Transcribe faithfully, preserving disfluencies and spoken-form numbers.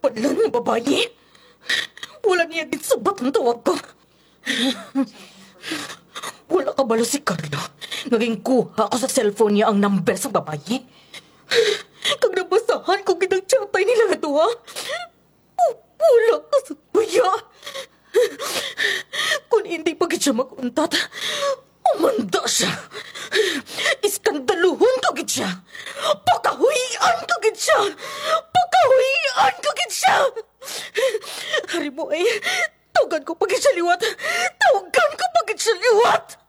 Padlan ng babae. Wala niya gitsabat ang tawag ko. Wala ka balo si Carlo. Naging kuha ko sa cellphone niya ang number sa babae. Kag nabasahan ko kitang chatay nila nga to, ha? Wala ka sa kuya. Kung hindi pa gid siya makuntat, umanda siya. Iskandaluhon ko gid siya. Pakahuian ko gid siya. Pakahuian ko gid siya. Hari mo ay, tawagan ko pagit siya liwat. Tawagan ko pagit siya liwat.